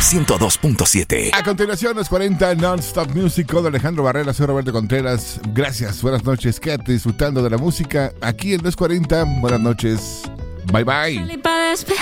102.7. A continuación, los 40 Non-Stop Music con Alejandro Barrera. Soy Roberto Contreras. Gracias, buenas noches. Quédate disfrutando de la música aquí en los 40. Buenas noches. Bye bye.